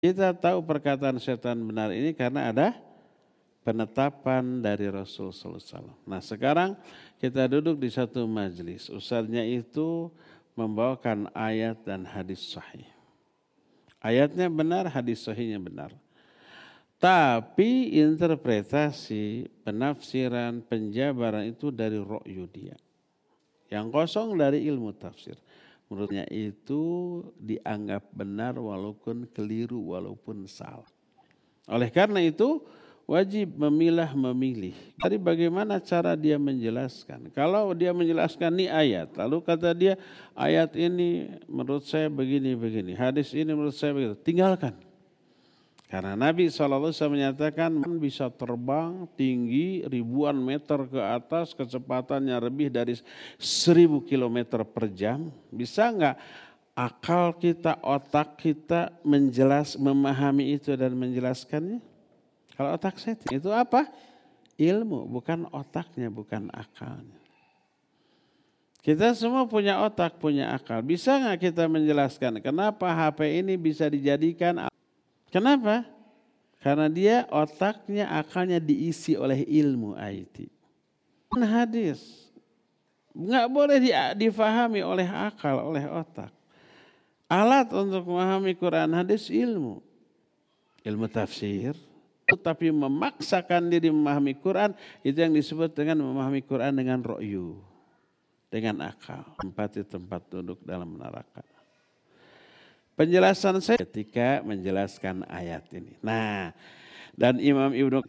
Kita tahu perkataan setan benar ini karena ada penetapan dari Rasul sallallahu alaihi wasallam. Nah, sekarang kita duduk di satu majelis. Ustadznya itu membawakan ayat dan hadis sahih. Ayatnya benar, hadis sahihnya benar. Tapi interpretasi, penafsiran, penjabaran itu dari ra'yu dia. Yang kosong dari ilmu tafsir. Menurutnya itu dianggap benar walaupun keliru, walaupun salah. Oleh karena itu wajib memilih. Dari bagaimana cara dia menjelaskan. Kalau dia menjelaskan ini ayat, lalu kata dia ayat ini menurut saya begini, hadis ini menurut saya begitu, tinggalkan. Karena Nabi SAW menyatakan bisa terbang tinggi ribuan meter ke atas, kecepatannya lebih dari 1000 km per jam. Bisa nggak akal kita, otak kita memahami itu dan menjelaskannya? Kalau otak setan itu apa? Ilmu, bukan otaknya, bukan akalnya. Kita semua punya otak, punya akal. Bisa nggak kita menjelaskan kenapa HP ini bisa dijadikan? Kenapa? Karena dia otaknya, akalnya diisi oleh ilmu IT. Hadis nggak boleh difahami oleh akal, oleh otak. Alat untuk memahami Quran hadis ilmu tafsir. Tapi memaksakan diri memahami Quran itu yang disebut dengan memahami Quran dengan ro'yu, dengan akal. Tempat duduk dalam neraka. Penjelasan saya ketika menjelaskan ayat ini. Nah, dan Imam Ibnu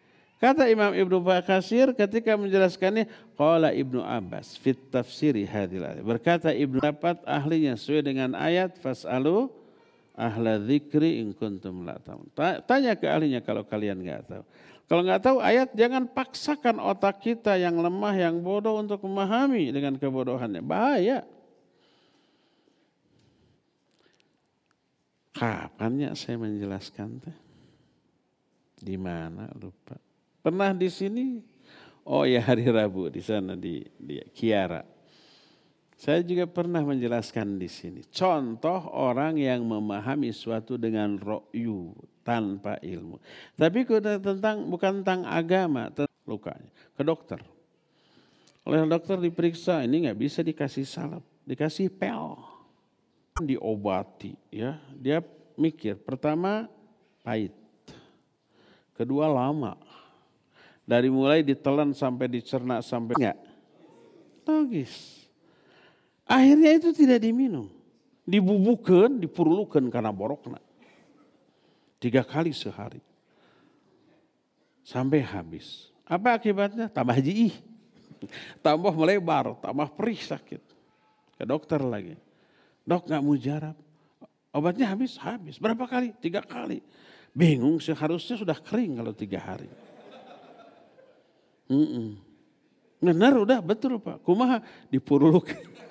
Katsir ketika menjelaskannya, qala Ibnu Abbas fit tafsiri hadhil ayat. Berkata Ibnu dapat ahlinya sesuai dengan ayat fas'alu ahla dzikri in kuntum la ta'lamun. Tanya ke ahlinya kalau kalian enggak tahu. Kalau enggak tahu ayat jangan paksakan otak kita yang lemah, yang bodoh untuk memahami dengan kebodohannya. Bahaya. Kapannya saya menjelaskan teh? Di mana lupa. Pernah di sini? Oh ya hari Rabu di sana di Kiara. Saya juga pernah menjelaskan di sini. Contoh orang yang memahami suatu dengan ro'yu tanpa ilmu. Tapi bukan tentang agama, lukanya ke dokter. Oleh dokter diperiksa, ini nggak bisa dikasih salep, dikasih pel. Diobati ya, dia mikir pertama pahit, kedua lama, dari mulai ditelan sampai dicerna sampai enggak logis, akhirnya itu tidak diminum, dibubuhkan, dipurulukan karena borokna 3 kali sehari sampai habis. Apa akibatnya? Tambah jiih, tambah melebar, tambah perih sakit, ke dokter lagi. Dok gak mujarab, obatnya habis. Berapa kali? 3 kali. Bingung, seharusnya sudah kering kalau 3 hari. Benar udah betul Pak, kumaha dipuruluk.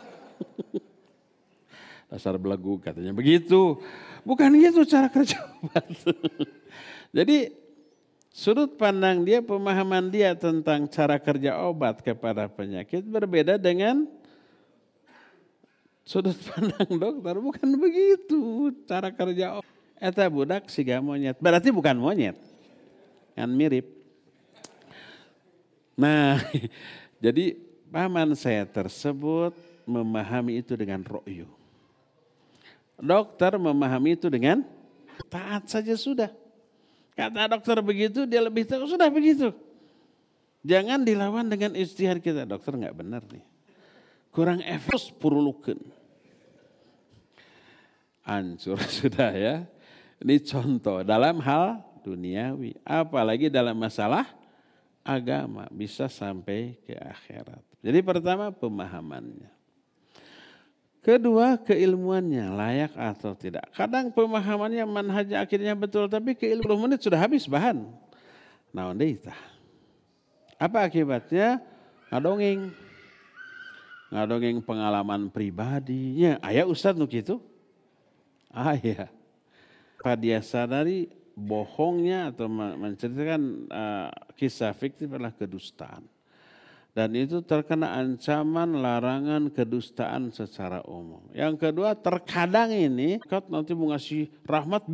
Dasar belagu katanya begitu. Bukan gitu cara kerja obat. Jadi sudut pandang dia, pemahaman dia tentang cara kerja obat kepada penyakit berbeda dengan sudut pandang dokter. Bukan begitu cara kerja obat. Eta budak siga monyet. Berarti bukan monyet. Kan mirip. Nah, jadi paman saya tersebut memahami itu dengan ro'yu. Dokter memahami itu dengan taat saja sudah. Kata dokter begitu, dia lebih tahu, sudah begitu. Jangan dilawan dengan ijtihad kita. Dokter enggak benar nih. Kurang efos purulukeun. Hancur sudah ya. Ini contoh dalam hal duniawi. Apalagi dalam masalah agama. Bisa sampai ke akhirat. Jadi pertama pemahamannya. Kedua keilmuannya layak atau tidak. Kadang pemahamannya manhaj akhirnya betul. Tapi keilmuan 10 menit sudah habis bahan. Nah onda itah. Apa akibatnya? Ngadongeng pengalaman pribadinya. Aya ustad nu kitu? Aya. Apa dia sadari bohongnya atau menceritakan kisah fiktif adalah kedustaan. Dan itu terkena ancaman larangan kedustaan secara umum. Yang kedua terkadang ini nanti mau ngasih rahmat